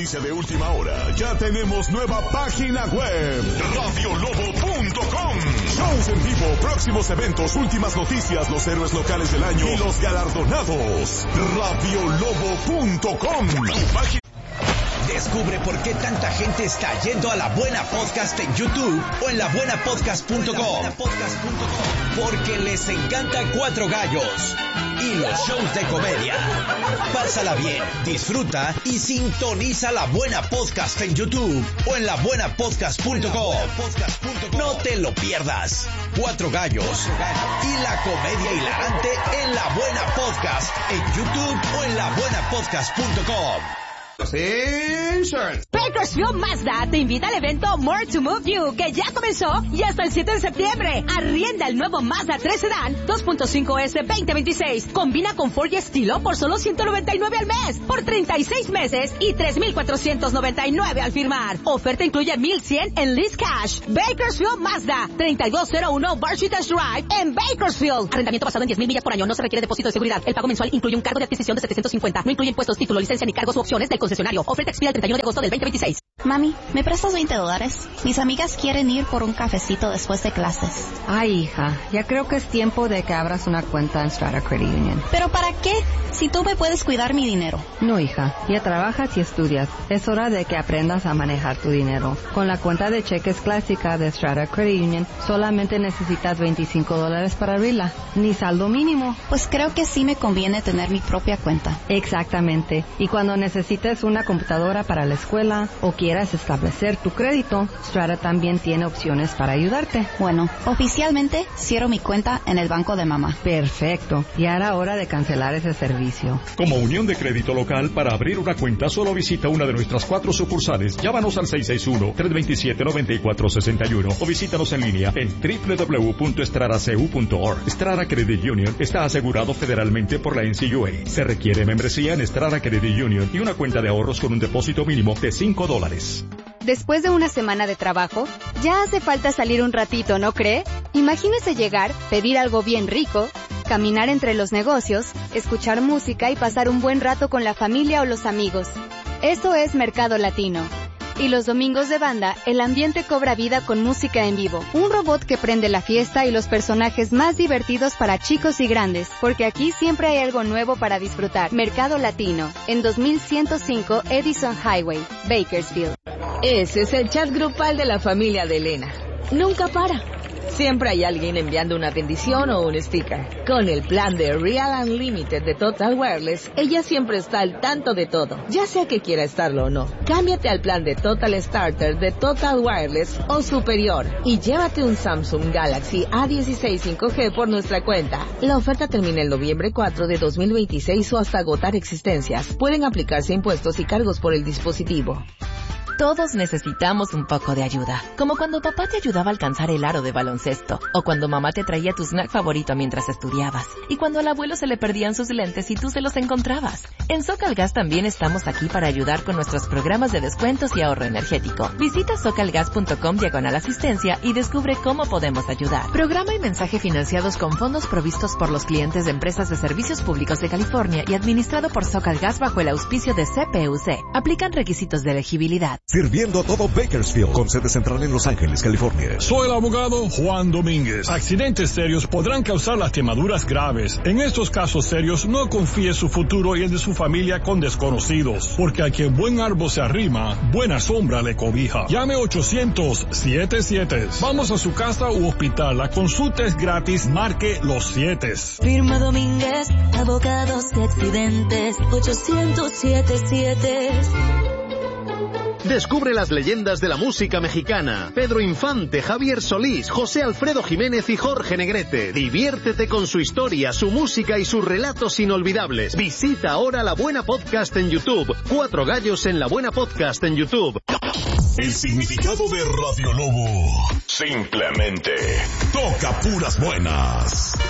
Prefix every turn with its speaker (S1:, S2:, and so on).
S1: noticia de última hora, ya tenemos nueva página web, radiolobo.com. Shows en vivo, próximos eventos, últimas noticias, los héroes locales del año y los galardonados. radiolobo.com.
S2: Descubre por qué tanta gente está yendo a La Buena Podcast en YouTube o en labuenapodcast.com. Porque les encanta Cuatro Gallos y los shows de comedia. Pásala bien, disfruta y sintoniza La Buena Podcast en YouTube o en labuenapodcast.com. No te lo pierdas. Cuatro Gallos y la comedia hilarante en La Buena Podcast en YouTube o en labuenapodcast.com.
S3: Bakersfield Mazda te invita al evento More to Move You, que ya comenzó y hasta el 7 de septiembre. Arrienda el nuevo Mazda 3 Sedan 2.5S 2026. Combina confort y estilo por solo $199 al mes, por 36 meses y $3,499 al firmar. Oferta incluye $1,100 en lease cash. Bakersfield Mazda, 3201 Barchitas Drive en Bakersfield. Arrendamiento basado en 10,000 millas por año. No se requiere depósito de seguridad. El pago mensual incluye un cargo de adquisición de $750. No incluye impuestos, título, licencia ni cargos u opciones del concesionario. Oferta expira el 31 de agosto del 2026.
S4: Mami, ¿me prestas $20? Mis amigas quieren ir por un cafecito después de clases.
S5: Ay, hija, ya creo que es tiempo de que abras una cuenta en Strata Credit Union.
S4: ¿Pero para qué? Si tú me puedes cuidar mi dinero.
S5: No, hija, ya trabajas y estudias. Es hora de que aprendas a manejar tu dinero. Con la cuenta de cheques clásica de Strata Credit Union, solamente necesitas $25 para abrirla. Ni saldo mínimo.
S4: Pues creo que sí me conviene tener mi propia cuenta.
S5: Exactamente. Y cuando necesites una computadora para la escuela o quieras establecer tu crédito, Strata también tiene opciones para ayudarte.
S4: Bueno, oficialmente cierro mi cuenta en el banco de mamá.
S5: Perfecto. Ya era hora de cancelar ese servicio.
S6: Como Unión de Crédito Local, para abrir una cuenta solo visita una de nuestras 4 sucursales. Llámanos al 661-327-9461 o visítanos en línea en www.stratacu.org. Strata Credit Union está asegurado federalmente por la NCUA. Se requiere membresía en Strata Credit Union y una cuenta de ahorros con un depósito mínimo de $5.
S7: Después de una semana de trabajo, ya hace falta salir un ratito, ¿no cree? Imagínese llegar, pedir algo bien rico, caminar entre los negocios, escuchar música y pasar un buen rato con la familia o los amigos. Eso es Mercado Latino. Y los domingos de banda, el ambiente cobra vida con música en vivo. Un robot que prende la fiesta y los personajes más divertidos para chicos y grandes, porque aquí siempre hay algo nuevo para disfrutar. Mercado Latino, en 2105 Edison Highway, Bakersfield.
S8: Ese es el chat grupal de la familia de Elena. Nunca para. Siempre hay alguien enviando una bendición o un sticker. Con el plan de Real Unlimited de Total Wireless, ella siempre está al tanto de todo, ya sea que quiera estarlo o no. Cámbiate al plan de Total Starter de Total Wireless o Superior y llévate un Samsung Galaxy A16 5G por nuestra cuenta. La oferta termina el noviembre 4 de 2026 o hasta agotar existencias. Pueden aplicarse impuestos y cargos por el dispositivo.
S9: Todos necesitamos un poco de ayuda, como cuando papá te ayudaba a alcanzar el aro de baloncesto, o cuando mamá te traía tu snack favorito mientras estudiabas, y cuando al abuelo se le perdían sus lentes y tú se los encontrabas. En SoCalGas también estamos aquí para ayudar con nuestros programas de descuentos y ahorro energético. Visita socalgas.com/asistencia y descubre cómo podemos ayudar. Programa y mensaje financiados con fondos provistos por los clientes de empresas de servicios públicos de California y administrado por SoCalGas bajo el auspicio de CPUC. Aplican requisitos de elegibilidad.
S1: Sirviendo a todo Bakersfield, con sede central en Los Ángeles, California.
S10: Soy el abogado Juan Domínguez. Accidentes serios podrán causar lastimaduras graves. En estos casos serios, no confíe su futuro y el de su familia con desconocidos, porque a quien buen árbol se arrima, buena sombra le cobija. Llame 800-77. Vamos a su casa u hospital. La consulta es gratis. Marque los 7.
S11: Firma Domínguez, abogados de accidentes. 800-77.
S12: Descubre las leyendas de la música mexicana. Pedro Infante, Javier Solís, José Alfredo Jiménez y Jorge Negrete. Diviértete con su historia, su música y sus relatos inolvidables. Visita ahora La Buena Podcast en YouTube. 4 Gallos en La Buena Podcast en YouTube.
S1: El significado de Radio Lobo. Simplemente toca puras buenas.